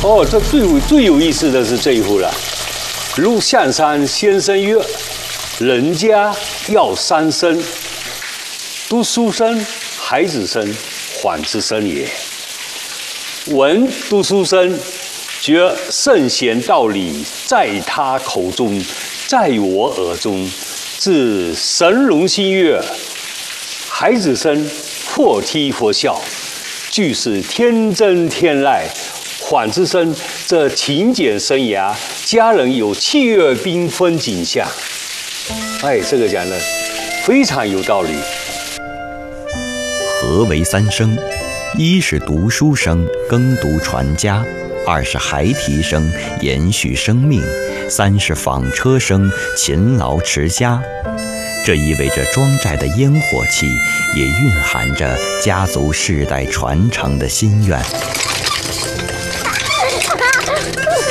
哦，这最有意思的是这一户了。陆象山先生曰：“人家要三生，读书生、孩子生、缓之生也。闻读书生，觉圣贤道理在他口中，在我耳中，自神龙心悦。孩子生，或踢或笑，俱是天真天籁。缓之生，这勤俭生涯，家人有气月缤纷景象。”哎，这个讲的非常有道理。 何为三生？一是读书生，耕读传家；二是孩提生，延续生命；三是纺车生，勤劳持家。这意味着庄寨的烟火气，也蕴含着家族世代传承的心愿。